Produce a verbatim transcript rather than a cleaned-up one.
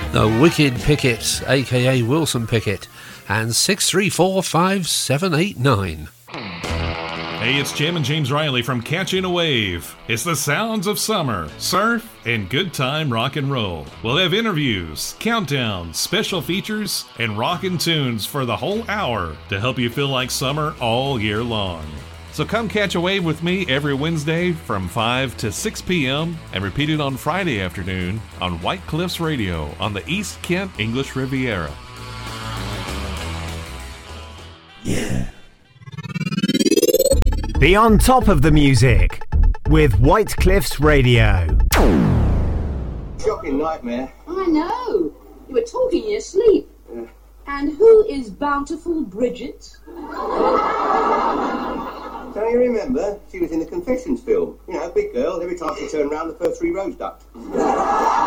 The Wicked Pickett, aka Wilson Pickett, and six three four five seven eight nine. Hey, it's Jim and James Riley from Catching a Wave. It's the sounds of summer, surf, and good time rock and roll. We'll have interviews, countdowns, special features, and rockin' tunes for the whole hour to help you feel like summer all year long. So come catch a wave with me every Wednesday from five to six p.m. and repeat it on Friday afternoon on White Cliffs Radio on the East Kent English Riviera. Yeah. Be on top of the music with White Cliffs Radio. Shocking nightmare. I know. You were talking in your sleep. Yeah. And who is Bountiful Bridget? Don't you remember? She was in the Confessions film. You know, big girl. Every time she turned round, the first three rows ducked.